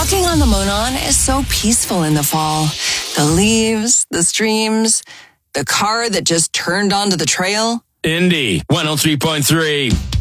Walking on the Monon is so peaceful in the fall. The leaves, the streams, the car that just turned onto the trail. Indy 103.3.